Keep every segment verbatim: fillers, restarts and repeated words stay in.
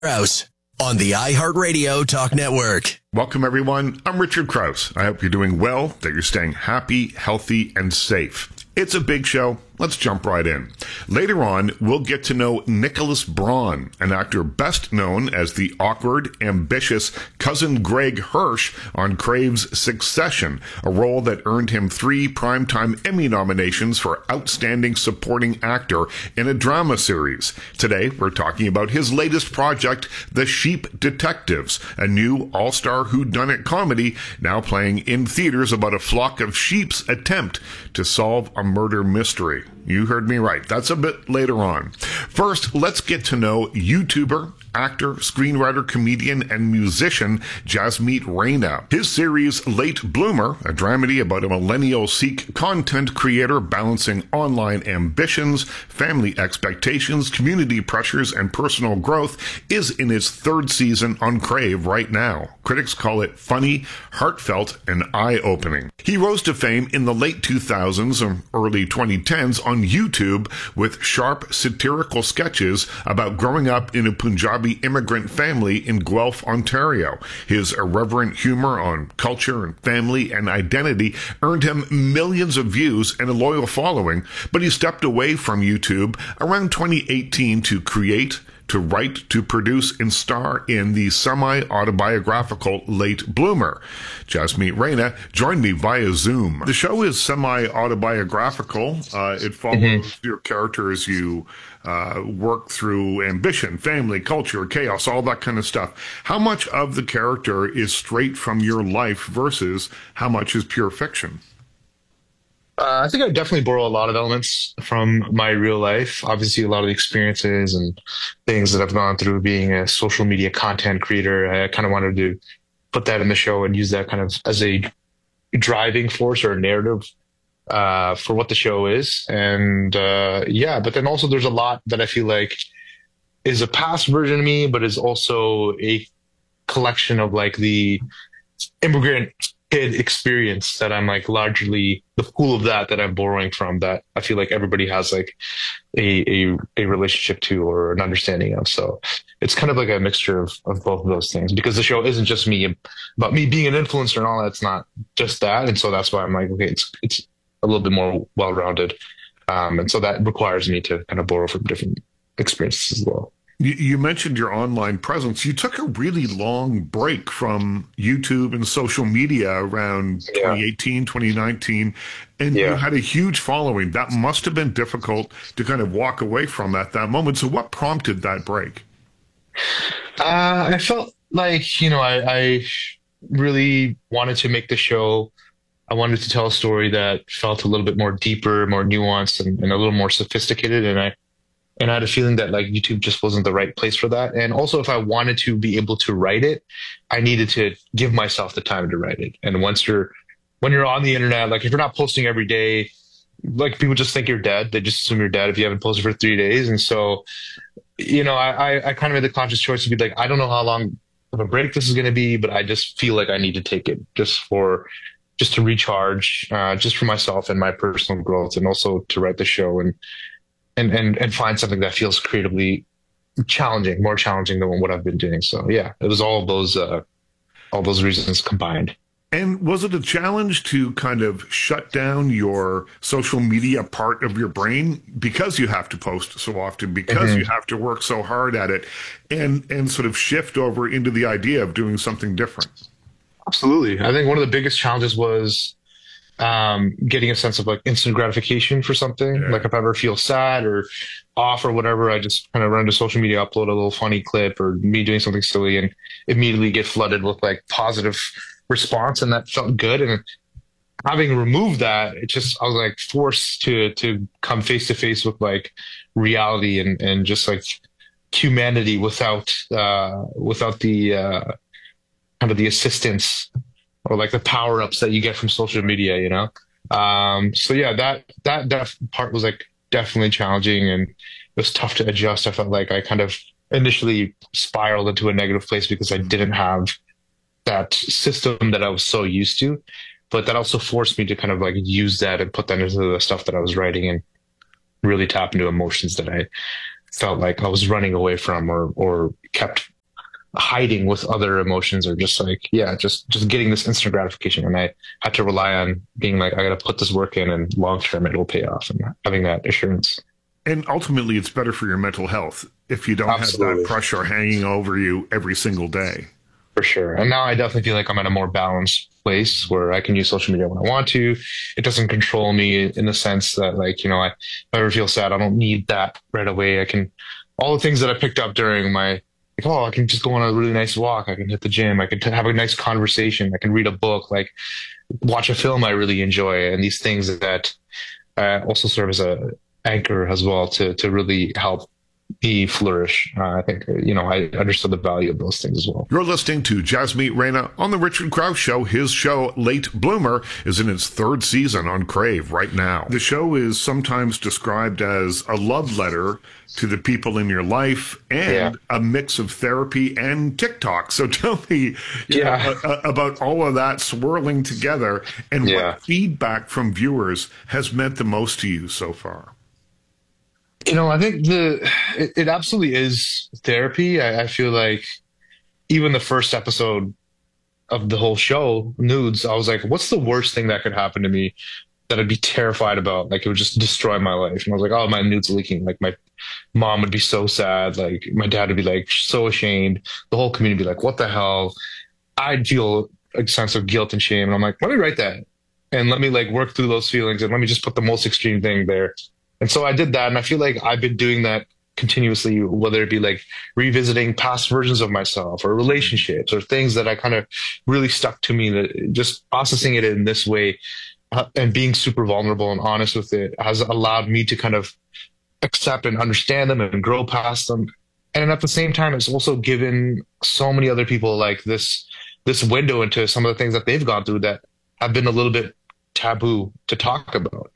Krause on the iHeartRadio Talk Network. Welcome, everyone. I'm Richard Krause. I hope you're doing well, that you're staying happy, healthy, and safe. It's a big show. Let's jump right in. Later on, we'll get to know Nicholas Braun, an actor best known as the awkward, ambitious cousin Greg Hirsch on Crave's Succession, a role that earned him three Primetime Emmy nominations for Outstanding Supporting Actor in a Drama Series. Today, we're talking about his latest project, The Sheep Detectives, a new all-star whodunit comedy now playing in theaters about a flock of sheep's attempt to solve a murder mystery. You heard me right. That's a bit later on. First, let's get to know YouTuber, actor, screenwriter, comedian, and musician Jasmeet Raina. His series Late Bloomer, a dramedy about a millennial Sikh content creator balancing online ambitions, family expectations, community pressures, and personal growth, is in its third season on Crave right now. Critics call it funny, heartfelt, and eye-opening. He rose to fame in the late two thousands and early twenty tens on YouTube with sharp satirical sketches about growing up in a Punjabi immigrant family in Guelph, Ontario. His irreverent humor on culture and family and identity earned him millions of views and a loyal following, but he stepped away from YouTube around twenty eighteen to create, to write, to produce, and star in the semi-autobiographical Late Bloomer. Jasmeet Raina joined me via Zoom. The show is semi-autobiographical. Uh, it follows mm-hmm. your character as you uh, work through ambition, family, culture, chaos, all that kind of stuff. How much of the character is straight from your life versus how much is pure fiction? Uh, I think I definitely borrow a lot of elements from my real life. Obviously, a lot of the experiences and things that I've gone through being a social media content creator. I kind of wanted to put that in the show and use that kind of as a driving force or a narrative uh, for what the show is. And uh, yeah, but then also there's a lot that I feel like is a past version of me, but is also a collection of like the immigrant kid experience that I'm like largely the pool of that that I'm borrowing from, that I feel like everybody has like a, a, a relationship to or an understanding of. So it's kind of like a mixture of, of both of those things, because the show isn't just me about me being an influencer and all that. It's not just that. And so that's why I'm like, okay, it's, it's a little bit more well-rounded. Um, and so that requires me to kind of borrow from different experiences as well. You mentioned your online presence. You took a really long break from YouTube and social media around yeah. twenty eighteen, twenty nineteen, and yeah. you had a huge following. That must have been difficult to kind of walk away from at that moment. So what prompted that break? Uh, I felt like, you know, I, I really wanted to make the show. I wanted to tell a story that felt a little bit more deeper, more nuanced, and, and a little more sophisticated. And I And I had a feeling that like YouTube just wasn't the right place for that. And also, if I wanted to be able to write it, I needed to give myself the time to write it. And once you're, when you're on the internet, like if you're not posting every day, like people just think you're dead. They just assume you're dead if you haven't posted for three days. And so, you know, I, I, I kind of made the conscious choice to be like, I don't know how long of a break this is going to be, but I just feel like I need to take it just for, just to recharge, uh, just for myself and my personal growth, and also to write the show and, And, and and find something that feels creatively challenging, more challenging than what I've been doing. So yeah, it was all of those uh, all those reasons combined. And was it a challenge to kind of shut down your social media part of your brain, because you have to post so often, because mm-hmm. you have to work so hard at it, and and sort of shift over into the idea of doing something different? Absolutely. I think one of the biggest challenges was Um, getting a sense of like instant gratification for something. Yeah. Like if I ever feel sad or off or whatever, I just kind of run to social media, upload a little funny clip or me doing something silly, and immediately get flooded with like positive response. And that felt good. And having removed that, it just, I was like forced to, to come face to face with like reality and, and just like humanity without, uh, without the, uh, kind of the assistance or like the power ups that you get from social media, you know? Um, so yeah, that, that, that part was like definitely challenging, and it was tough to adjust. I felt like I kind of initially spiraled into a negative place because I didn't have that system that I was so used to, but that also forced me to kind of like use that and put that into the stuff that I was writing and really tap into emotions that I felt like I was running away from or, or kept hiding with other emotions, or just like, yeah, just, just getting this instant gratification. And I had to rely on being like, I got to put this work in and long term it will pay off, and having that assurance. And ultimately, it's better for your mental health if you don't Absolutely. have that pressure hanging over you every single day. For sure. And now I definitely feel like I'm at a more balanced place where I can use social media when I want to. It doesn't control me in the sense that, like, you know, I, if I ever feel sad, I don't need that right away. I can, all the things that I picked up during my, like, oh, I can just go on a really nice walk. I can hit the gym. I can t- have a nice conversation. I can read a book, like watch a film I really enjoy. And these things that uh, also serve as a anchor as well to, to really help me flourish. Uh, I think, you know, I understood the value of those things as well. You're listening to Jasmeet Rana on The Richard Crouse Show. His show, Late Bloomer, is in its third season on Crave right now. The show is sometimes described as a love letter to the people in your life and yeah. a mix of therapy and TikTok. So tell me yeah. know, about all of that swirling together, and yeah. what feedback from viewers has meant the most to you so far. You know, I think the it, it absolutely is therapy. I, I feel like even the first episode of the whole show, Nudes, I was like, what's the worst thing that could happen to me that I'd be terrified about? Like, it would just destroy my life. And I was like, oh, my nudes leaking. Like, my mom would be so sad. Like, my dad would be like so ashamed. The whole community would be like, what the hell? I'd feel a sense of guilt and shame. And I'm like, let me write that. And let me like work through those feelings, and let me just put the most extreme thing there. And so I did that, and I feel like I've been doing that continuously, whether it be like revisiting past versions of myself or relationships or things that I kind of really stuck to me, that just processing it in this way uh, and being super vulnerable and honest with it has allowed me to kind of accept and understand them and grow past them. And at the same time, it's also given so many other people like this, this window into some of the things that they've gone through that have been a little bit taboo to talk about.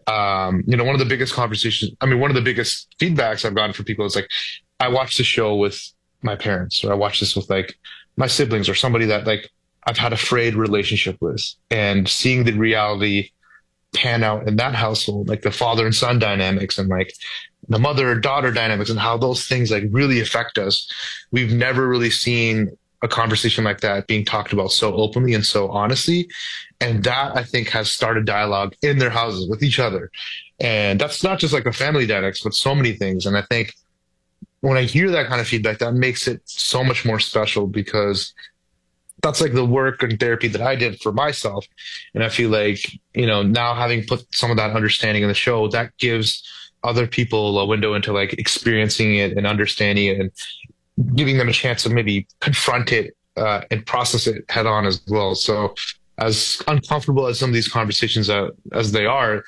Um, you know, one of the biggest conversations, I mean, one of the biggest feedbacks I've gotten from people is like, I watched the show with my parents, or I watched this with like my siblings or somebody that like I've had a frayed relationship with, and seeing the reality pan out in that household, like the father and son dynamics and like the mother daughter dynamics and how those things like really affect us. We've never really seen a conversation like that being talked about so openly and so honestly. And that, I think, has started dialogue in their houses with each other. And that's not just like the family dynamics, but so many things. And I think when I hear that kind of feedback, that makes it so much more special, because that's like the work and therapy that I did for myself. And I feel like, you know, now having put some of that understanding in the show, that gives other people a window into like experiencing it and understanding it, and giving them a chance to maybe confront it uh, and process it head on as well. So as uncomfortable as some of these conversations are, as they are,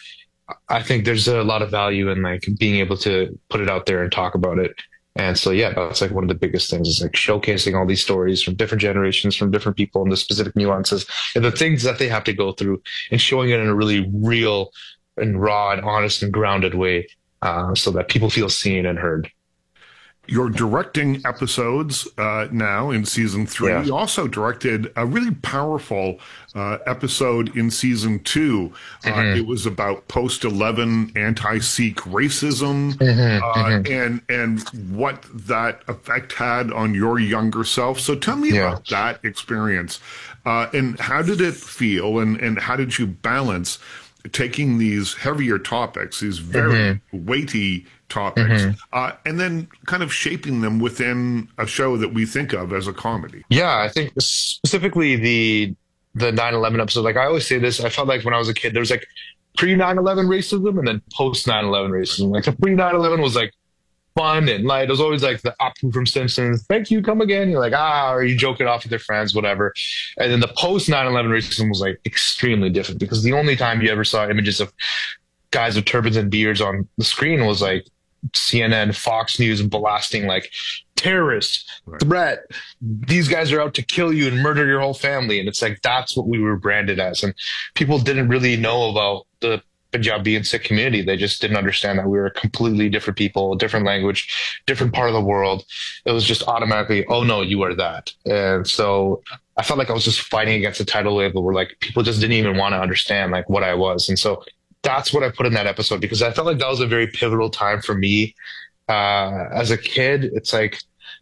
I think there's a lot of value in like being able to put it out there and talk about it. And so, yeah, that's like one of the biggest things, is like showcasing all these stories from different generations, from different people, and the specific nuances and the things that they have to go through, and showing it in a really real and raw and honest and grounded way, uh, so that people feel seen and heard. You're directing episodes uh, now in season three. Yeah. You also directed a really powerful uh, episode in season two. Uh, mm-hmm. It was about post eleven anti-Sikh racism, mm-hmm. Uh, mm-hmm. and and what that effect had on your younger self. So tell me yeah. about that experience, uh, and how did it feel, and, and how did you balance taking these heavier topics, these very mm-hmm. weighty topics, mm-hmm. uh, and then kind of shaping them within a show that we think of as a comedy? Yeah, I think specifically the the nine eleven episode, like I always say this, I felt like when I was a kid, there was like pre nine eleven racism and then post nine eleven racism. Like the pre nine eleven was like fun and light. It was always like the Apu from Simpsons, thank you, come again. You're like, ah, or you joke it off with your friends, whatever. And then the post nine eleven racism was like extremely different, because the only time you ever saw images of guys with turbans and beards on the screen was like C N N, Fox News blasting like terrorist right. threat. These guys are out to kill you and murder your whole family. And it's like, that's what we were branded as. And people didn't really know about the Punjabi and Sikh community. They just didn't understand that we were completely different people, different language, different part of the world. It was just automatically, oh no, you are that. And so I felt like I was just fighting against a tidal wave where like people just didn't even want to understand like what I was. And so that's what I put in that episode, because I felt like that was a very pivotal time for me. Uh, as a kid, it's like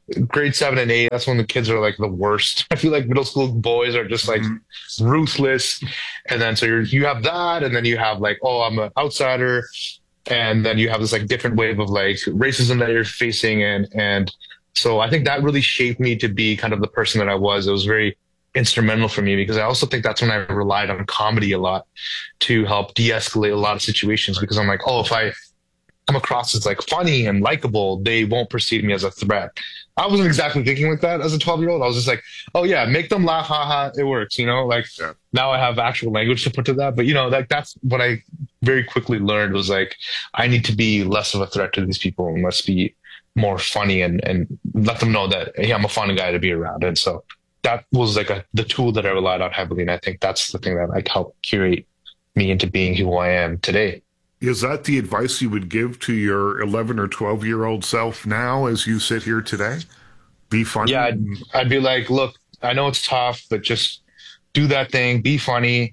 grade seven and eight, that's when the kids are like the worst. I feel like middle school boys are just like mm-hmm. ruthless. And then so you're, you have that, and then you have like, oh, I'm an outsider. And then you have this like different wave of like racism that you're facing. And, and so I think that really shaped me to be kind of the person that I was. It was very instrumental for me, because I also think that's when I relied on comedy a lot to help de-escalate a lot of situations, because I'm like, oh, if I come across as like funny and likable, they won't perceive me as a threat. I wasn't exactly thinking like that as a twelve year old. I was just like, oh yeah, make them laugh. Haha. It works. You know, like yeah. Now I have actual language to put to that, but you know, like that's what I very quickly learned was like, I need to be less of a threat to these people and let's be more funny and, and let them know that, hey, I'm a fun guy to be around. And so that was like a, the tool that I relied on heavily. And I think that's the thing that like helped curate me into being who I am today. Is that the advice you would give to your eleven or twelve year old self now as you sit here today? Be funny? Yeah, I'd, I'd be like, look, I know it's tough, but just do that thing. Be funny.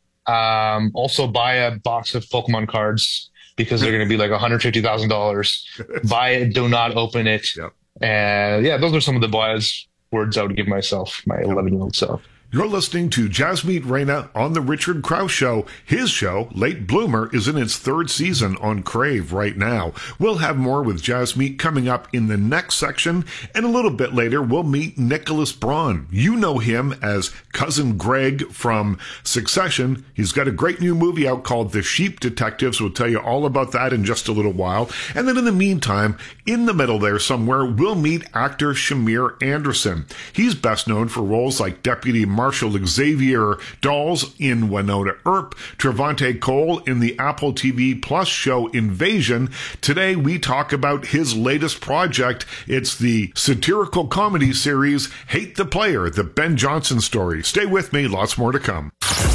Um, also buy a box of Pokemon cards because they're going to be like one hundred fifty thousand dollars. Buy it. Do not open it. Yep. And yeah, those are some of the wise words I would give myself, my eleven year old self. You're listening to Jasmeet Reyna on The Richard Crouse Show. His show, Late Bloomer, is in its third season on Crave right now. We'll have more with Jasmeet coming up in the next section, and a little bit later, we'll meet Nicholas Braun. You know him as Cousin Greg from Succession. He's got a great new movie out called The Sheep Detectives. We'll tell you all about that in just a little while. And then in the meantime, in the middle there somewhere, we'll meet actor Shamir Anderson. He's best known for roles like Deputy Marshal Xavier Dawes in Winona Earp, Trevante Cole in the Apple T V Plus show Invasion. Today we talk about his latest project. It's the satirical comedy series Hate the Player, the Ben Johnson story. Stay with me, lots more to come.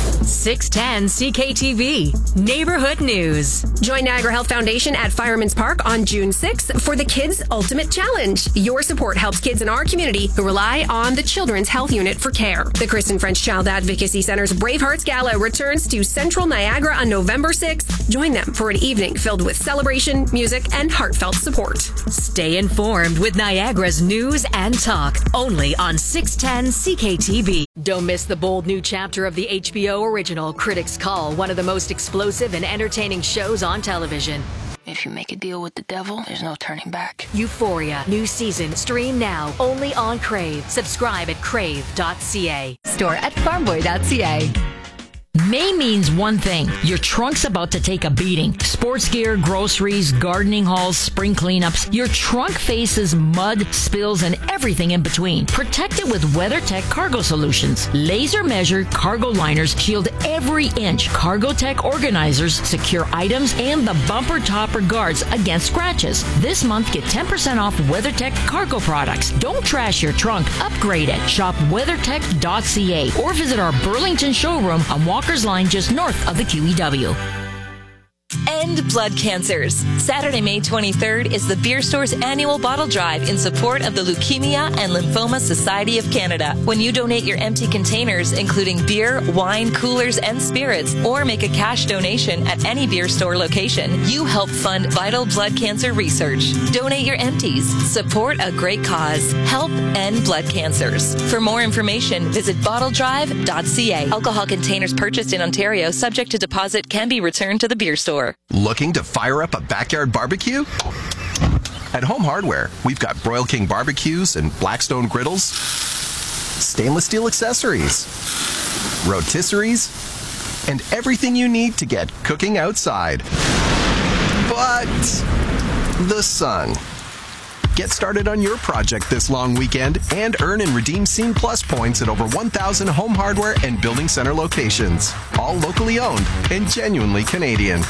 six ten C K T V Neighborhood News. Join Niagara Health Foundation at Fireman's Park on June sixth for the Kids Ultimate Challenge. Your support helps kids in our community who rely on the Children's Health Unit for care. The Kristen French Child Advocacy Center's Bravehearts Gala returns to Central Niagara on November sixth. Join them for an evening filled with celebration, music, and heartfelt support. Stay informed with Niagara's news and talk, only on six ten C K T V. Don't miss the bold new chapter of the H B O original Critics Call, one of the most explosive and entertaining shows on television. If you make a deal with the devil, there's no turning back. Euphoria, new season, stream now, only on Crave. Subscribe at crave dot c a. Store at farmboy dot c a. May means one thing. Your trunk's about to take a beating. Sports gear, groceries, gardening hauls, spring cleanups. Your trunk faces mud, spills, and everything in between. Protect it with WeatherTech Cargo Solutions. Laser measured cargo liners shield every inch. CargoTech organizers secure items and the bumper topper guards against scratches. This month, get ten percent off WeatherTech cargo products. Don't trash your trunk. Upgrade it. Shop weathertech dot c a or visit our Burlington showroom on Walker's Line just north of the Q E W. End blood cancers. Saturday, May twenty-third is the Beer Store's annual bottle drive in support of the Leukemia and Lymphoma Society of Canada. When you donate your empty containers, including beer, wine, coolers, and spirits, or make a cash donation at any Beer Store location, you help fund vital blood cancer research. Donate your empties. Support a great cause. Help end blood cancers. For more information, visit bottle drive dot c a. Alcohol containers purchased in Ontario, subject to deposit, can be returned to the Beer Store. Looking to fire up a backyard barbecue? At Home Hardware, we've got Broil King barbecues and Blackstone griddles, stainless steel accessories, rotisseries, and everything you need to get cooking outside. But the sun. Get started on your project this long weekend and earn and redeem Scene Plus points at over one thousand Home Hardware and Building Center locations. All locally owned and genuinely Canadian.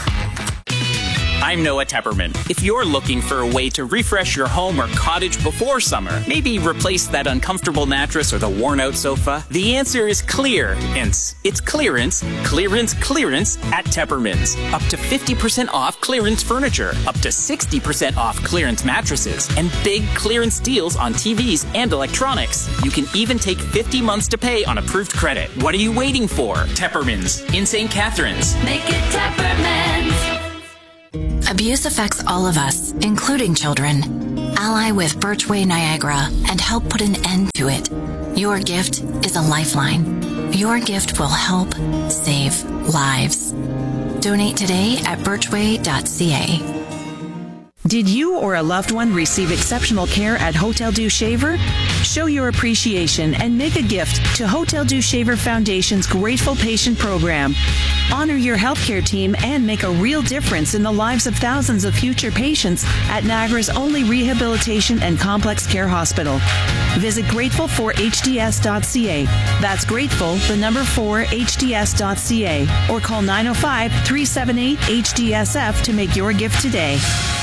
I'm Noah Tepperman. If you're looking for a way to refresh your home or cottage before summer, maybe replace that uncomfortable mattress or the worn-out sofa, the answer is clearance. It's clearance, clearance, clearance at Tepperman's. Up to fifty percent off clearance furniture, up to sixty percent off clearance mattresses, and big clearance deals on T Vs and electronics. You can even take fifty months to pay on approved credit. What are you waiting for? Tepperman's in Saint Catharines. Make it Tepperman's. Abuse affects all of us, including children. ally with Birchway Niagara and help put an end to it. Your gift is a lifeline. Your gift will help save lives. Donate today at birchway dot c a. Did you or a loved one receive exceptional care at Hotel du Shaver? Show your appreciation and make a gift to Hotel du Shaver Foundation's Grateful Patient Program. Honor your healthcare team and make a real difference in the lives of thousands of future patients at Niagara's only rehabilitation and complex care hospital. Visit grateful for h d s dot c a. That's grateful, the number four, h d s dot c a. Or call nine oh five, three seven eight, H D S F to make your gift today.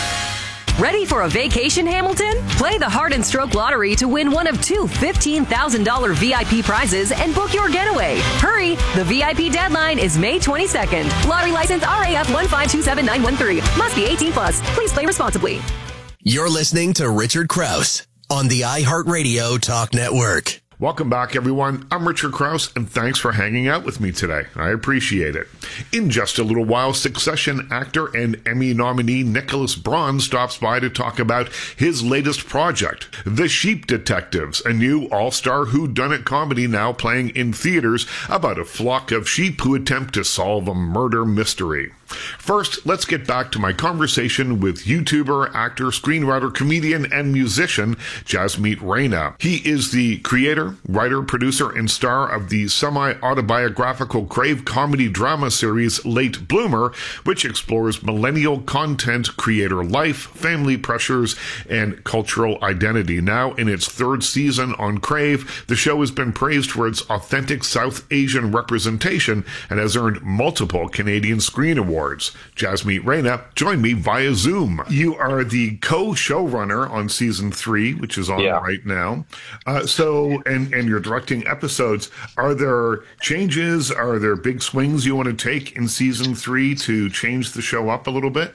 Ready for a vacation, Hamilton? Play the Heart and Stroke Lottery to win one of two fifteen thousand dollars V I P prizes and book your getaway. Hurry! The V I P deadline is May twenty-second. Lottery license R A F one five two seven nine one three. Must be eighteen plus. Please play responsibly. You're listening to Richard Krause on the iHeartRadio Talk Network. Welcome back, everyone. I'm Richard Krause, and thanks for hanging out with me today. I appreciate it. In just a little while, Succession actor and Emmy nominee Nicholas Braun stops by to talk about his latest project, The Sheep Detectives, a new all-star whodunit comedy now playing in theaters about a flock of sheep who attempt to solve a murder mystery. First, let's get back to my conversation with YouTuber, actor, screenwriter, comedian, and musician Jasmeet Raina. He is the creator, writer, producer, and star of the semi-autobiographical Crave comedy drama series Late Bloomer, which explores millennial content creator life, family pressures, and cultural identity. Now in its third season on Crave, the show has been praised for its authentic South Asian representation and has earned multiple Canadian Screen Awards. Jasmeet Raina joined me via Zoom. You are the co-showrunner on season three, which is on yeah. right now. Uh, so, and, and you're directing episodes. Are there changes? Are there big swings you want to take in season three to change the show up a little bit?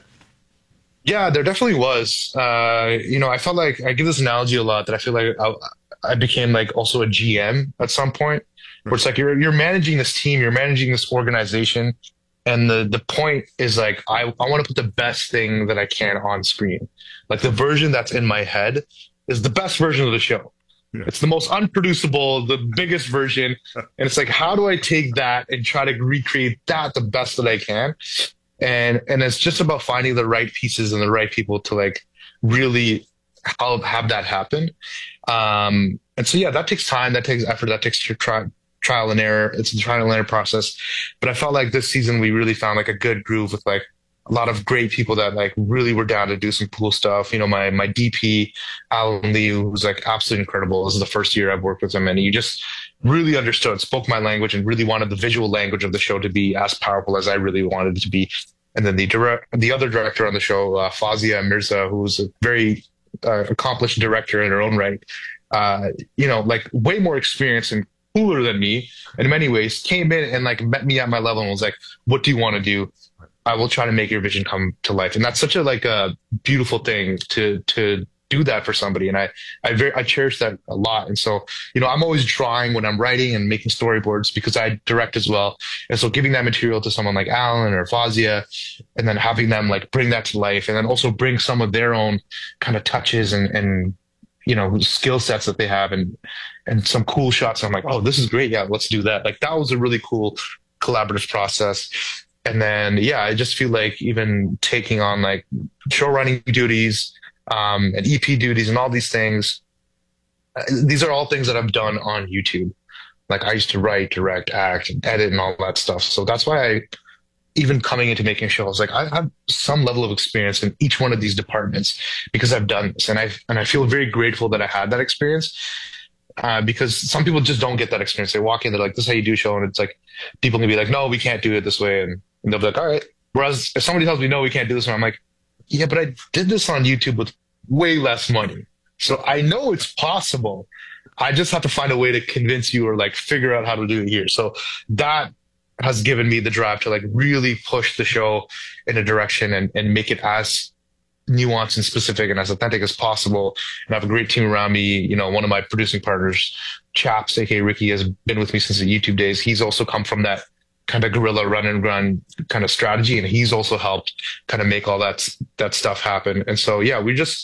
Yeah, there definitely was. Uh, you know, I felt like I give this analogy a lot that I feel like I, I became like also a G M at some point, where it's like you're you're managing this team, you're managing this organization. And the, the point is like, I, I want to put the best thing that I can on screen. Like the version that's in my head is the best version of the show. Yeah. It's the most unproducible, the biggest version. And it's like, how do I take that and try to recreate that the best that I can? And, and it's just about finding the right pieces and the right people to like really help have that happen. Um, and so, yeah, that takes time. That takes effort. That takes try. trial and error. It's a trial and error process. But I felt like this season we really found like a good groove with like a lot of great people that like really were down to do some cool stuff. You know, my my D P, Alan Lee, who's like absolutely incredible. This is the first year I've worked with him, and he just really understood, spoke my language, and really wanted the visual language of the show to be as powerful as I really wanted it to be. And then the direct, the other director on the show, uh, Fazia Mirza, who's a very uh, accomplished director in her own right, uh, you know, like way more experience and cooler than me in many ways, came in and like met me at my level and was like, what do you want to do? I will try to make your vision come to life. And that's such a like a beautiful thing to to do that for somebody. And I I very I cherish that a lot. And so, you know, I'm always drawing when I'm writing and making storyboards because I direct as well. And so giving that material to someone like Alan or Fazia and then having them like bring that to life and then also bring some of their own kind of touches and and you know, skill sets that they have and, and some cool shots. I'm like, oh, this is great. Yeah, let's do that. Like that was a really cool collaborative process. And then, yeah, I just feel like even taking on like show running duties, um, and E P duties and all these things, uh, these are all things that I've done on YouTube. Like I used to write, direct, act, and edit and all that stuff. So that's why I, even coming into making shows, like I have some level of experience in each one of these departments because I've done this. And I, and I feel very grateful that I had that experience, uh, because some people just don't get that experience. They walk in, they're like, this is how you do a show. And it's like, people can be like, no, we can't do it this way. And, and they'll be like, all right. Whereas if somebody tells me, no, we can't do this one, I'm like, yeah, but I did this on YouTube with way less money. So I know it's possible. I just have to find a way to convince you or like figure out how to do it here. So that has given me the drive to like really push the show in a direction and, and make it as nuanced and specific and as authentic as possible. And I have a great team around me. You know, one of my producing partners, Chaps, aka Ricky, has been with me since the YouTube days. He's also come from that kind of guerrilla run and run kind of strategy. And he's also helped kind of make all that, that stuff happen. And so, yeah, we just,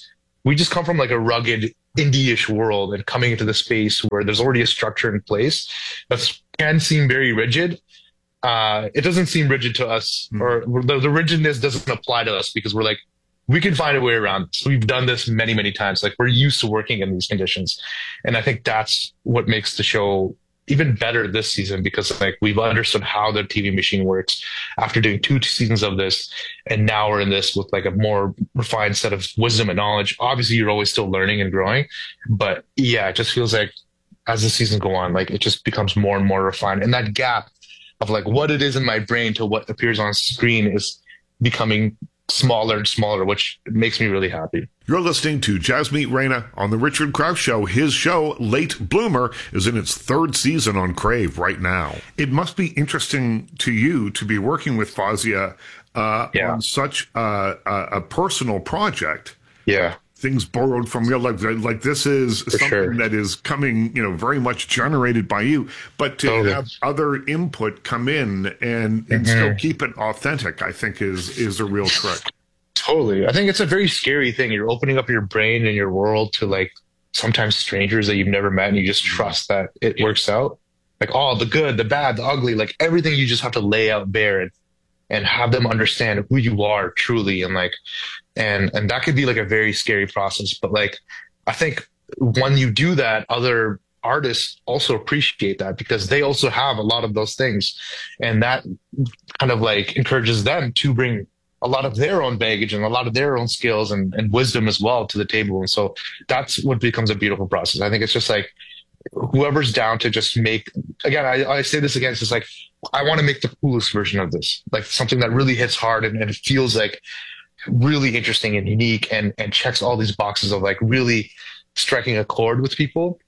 we just come from like a rugged indie-ish world, and coming into the space where there's already a structure in place that can seem very rigid. Uh, it doesn't seem rigid to us, mm. or the, the rigidness doesn't apply to us because we're like, we can find a way around this. We've done this many, many times. Like, we're used to working in these conditions. And I think that's what makes the show even better this season, because like we've understood how the T V machine works after doing two seasons of this. And now we're in this with like a more refined set of wisdom and knowledge. Obviously, you're always still learning and growing. But yeah, it just feels like as the seasons go on, like it just becomes more and more refined. And that gap of like what it is in my brain to what appears on screen is becoming smaller and smaller, which makes me really happy. You're listening to Jasmeet Rana on The Richard Crouse Show. His show, Late Bloomer, is in its third season on Crave right now. It must be interesting to you to be working with Fawzia uh, yeah. on such uh, a, a personal project. Yeah. Things borrowed from real life. Like, this is For something sure. that is coming, you know, very much generated by you. But to totally. have other input come in and, and mm-hmm. still keep it authentic, I think is is a real trick. Totally. I think it's a very scary thing. You're opening up your brain and your world to like sometimes strangers that you've never met, and you just trust that it works out. Like, all the good, the bad, the ugly, like everything you just have to lay out bare and, and have them understand who you are truly. And like, And and that could be like a very scary process. But like, I think when you do that, other artists also appreciate that because they also have a lot of those things. And that kind of like encourages them to bring a lot of their own baggage and a lot of their own skills and, and wisdom as well to the table. And so that's what becomes a beautiful process. I think it's just like whoever's down to just make, again, I, I say this again, it's just like, I want to make the coolest version of this, like something that really hits hard and, and it feels like really interesting and unique and, and checks all these boxes of like really striking a chord with people.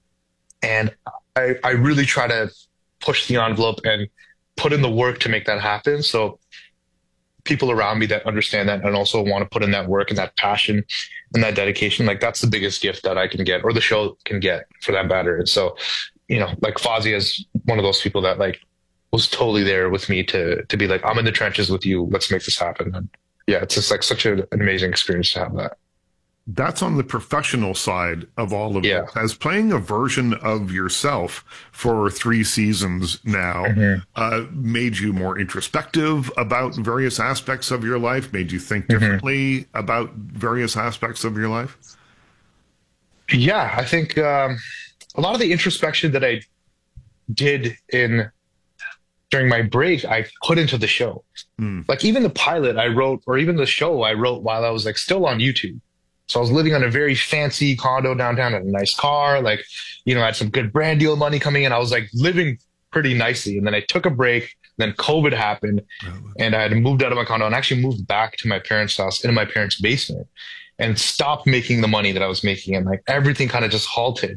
And I, I really try to push the envelope and put in the work to make that happen. So people around me that understand that and also want to put in that work and that passion and that dedication, like that's the biggest gift that I can get or the show can get for that matter. And so, you know, like Fawzia is one of those people that like was totally there with me to, to be like, I'm in the trenches with you. Let's make this happen. And yeah, it's just like such an amazing experience to have that. That's on the professional side of all of yeah. it. As playing a version of yourself for three seasons now mm-hmm. uh, made you more introspective about various aspects of your life, made you think differently mm-hmm. about various aspects of your life? Yeah, I think um, a lot of the introspection that I did in during my break, I put into the show. Mm. Like even the pilot I wrote, or even the show I wrote while I was like still on YouTube. So I was living on a very fancy condo downtown in a nice car. Like, you know, I had some good brand deal money coming in. I was like living pretty nicely. And then I took a break. Then COVID happened oh. and I had moved out of my condo and actually moved back to my parents' house in my parents' basement and stopped making the money that I was making. And like everything kind of just halted.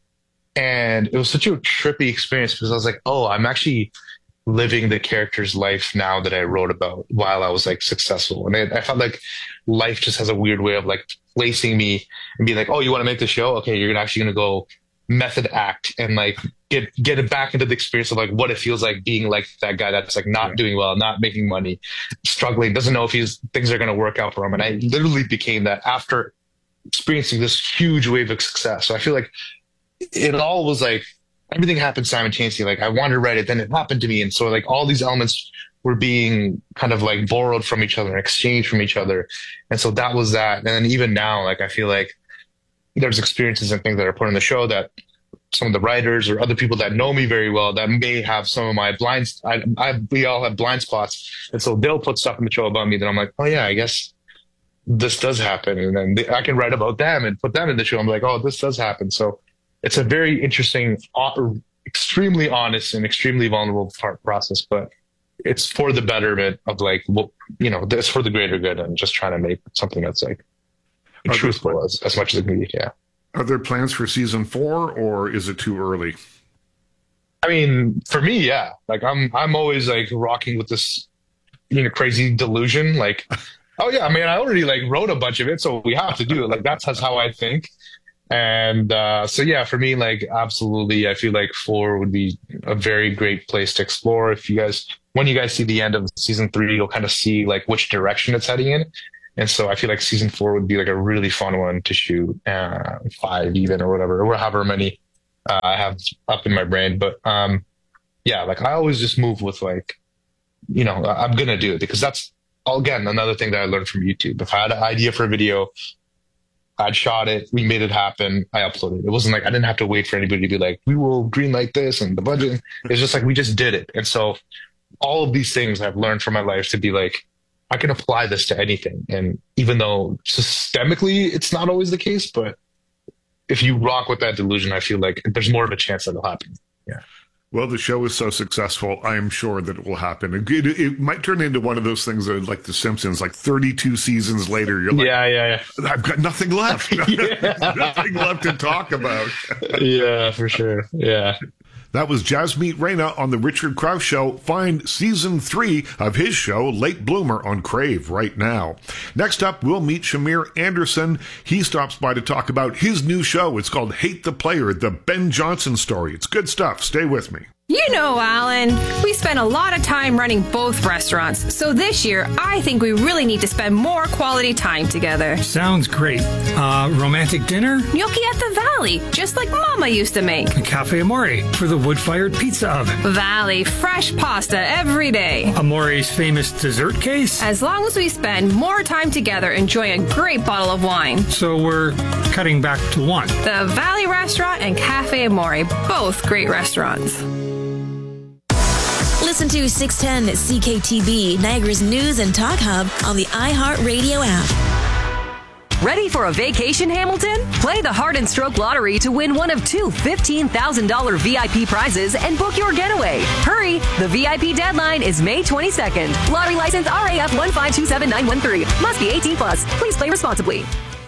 And it was such a trippy experience because I was like, oh, I'm actually living the character's life now that I wrote about while I was like successful. And I, I felt like life just has a weird way of like placing me and being like, oh, you want to make the show? Okay, you're actually going to go method act and like get, get it back into the experience of like what it feels like being like that guy that's like not doing well, not making money, struggling, doesn't know if he's things are going to work out for him. And I literally became that after experiencing this huge wave of success. So I feel like it all was like, everything happened simultaneously. Like I wanted to write it, then it happened to me. And so like all these elements were being kind of like borrowed from each other, exchanged from each other. And so that was that. And then even now, like I feel like there's experiences and things that are put in the show that some of the writers or other people that know me very well that may have some of my blinds. I, I, we all have blind spots. And so they'll put stuff in the show about me that I'm like, oh yeah, I guess this does happen. And then they, I can write about them and put them in the show. I'm like, oh, this does happen. So it's a very interesting, extremely honest and extremely vulnerable part process, but it's for the betterment of like, well, you know, it's for the greater good and just trying to make something that's like Are truthful there, as, as much as it can be. Yeah. Are there plans for season four or is it too early? I mean, for me, yeah, like I'm, I'm always like rocking with this, you know, crazy delusion. Like, oh yeah, I mean, I already like wrote a bunch of it, so we have to do it. Like, that's, that's how I think. And uh, so, yeah, for me, like, absolutely, I feel like four would be a very great place to explore. If you guys, when you guys see the end of season three, you'll kind of see like which direction it's heading in. And so I feel like season four would be like a really fun one to shoot, uh, five even or whatever, or however many uh, I have up in my brain. But um, yeah, like I always just move with like, you know, I'm going to do it because that's, again, another thing that I learned from YouTube. If I had an idea for a video, I'd shot it, we made it happen, I uploaded it. It wasn't like I didn't have to wait for anybody to be like, we will green light this and the budget. It's just like we just did it. And so all of these things I've learned from my life to be like, I can apply this to anything. And even though systemically it's not always the case, but if you rock with that delusion, I feel like there's more of a chance that it'll happen. Yeah. Well, the show is so successful, I am sure that it will happen. It, it, it might turn into one of those things that, like The Simpsons, like thirty-two seasons later, you're like, yeah, yeah, yeah. I've got nothing left. Nothing left to talk about. Yeah, for sure. Yeah. That was Jasmeet Reyna on The Richard Crouse Show. Find season three of his show, Late Bloomer, on Crave right now. Next up, we'll meet Shamir Anderson. He stops by to talk about his new show. It's called Hate the Player, the Ben Johnson story. It's good stuff. Stay with me. You know, Alan, we spend a lot of time running both restaurants. So this year, I think we really need to spend more quality time together. Sounds great. Uh, romantic dinner? Gnocchi at the Valley, just like Mama used to make. A Cafe Amore for the wood-fired pizza oven. Valley, fresh pasta every day. Amore's famous dessert case? As long as we spend more time together enjoying a great bottle of wine. So we're cutting back to one. The Valley Restaurant and Cafe Amore, both great restaurants. Listen to six ten C K T V, Niagara's news and talk hub on the iHeartRadio app. Ready for a vacation, Hamilton? Play the Heart and Stroke Lottery to win one of two fifteen thousand dollars V I P prizes and book your getaway. Hurry! The V I P deadline is May twenty-second. Lottery license R A F one five two seven nine one three. Must be eighteen plus. Please play responsibly.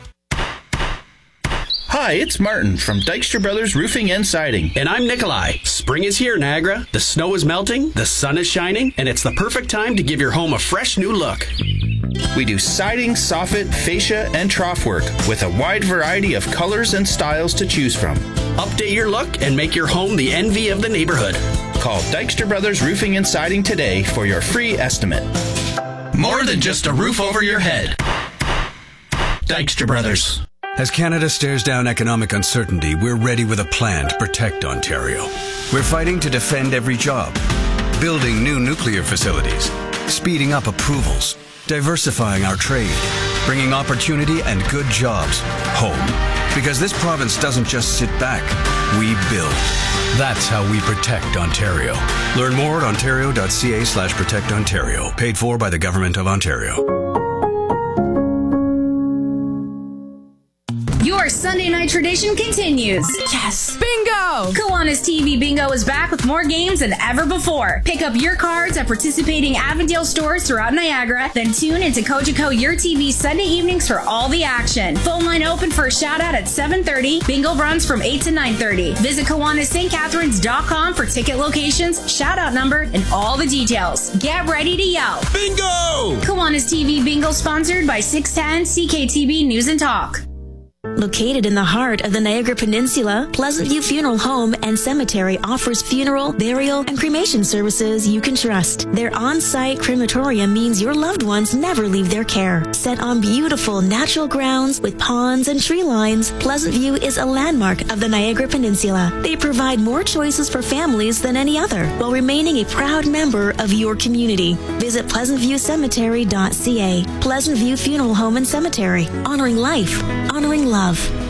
Hi, it's Martin from Dykstra Brothers Roofing and Siding. And I'm Nikolai. Spring is here, Niagara. The snow is melting, the sun is shining, and it's the perfect time to give your home a fresh new look. We do siding, soffit, fascia, and trough work with a wide variety of colors and styles to choose from. Update your look and make your home the envy of the neighborhood. Call Dykstra Brothers Roofing and Siding today for your free estimate. More than just a roof over your head. Dykstra Brothers. As Canada stares down economic uncertainty, we're ready with a plan to protect Ontario. We're fighting to defend every job, building new nuclear facilities, speeding up approvals, diversifying our trade, bringing opportunity and good jobs home. Because this province doesn't just sit back, we build. That's how we protect Ontario. Learn more at ontario.ca slash protect Ontario. Paid for by the Government of Ontario. Your Sunday night tradition continues. Yes! Bingo! Kiwanis T V Bingo is back with more games than ever before. Pick up your cards at participating Avondale stores throughout Niagara, then tune into Cogeco Your T V Sunday evenings for all the action. Phone line open for a shout out at seven thirty. Bingo runs from eight to nine thirty. Visit Kiwanis St Catharines dot com for ticket locations, shout out number, and all the details. Get ready to yell. Bingo! Kiwanis T V Bingo sponsored by six ten C K T V News and Talk. Located in the heart of the Niagara Peninsula, Pleasant View Funeral Home and Cemetery offers funeral, burial, and cremation services you can trust. Their on-site crematorium means your loved ones never leave their care. Set on beautiful natural grounds with ponds and tree lines, Pleasant View is a landmark of the Niagara Peninsula. They provide more choices for families than any other, while remaining a proud member of your community. Visit pleasant view cemetery dot c a. Pleasant View Funeral Home and Cemetery. Honoring life. Honoring love.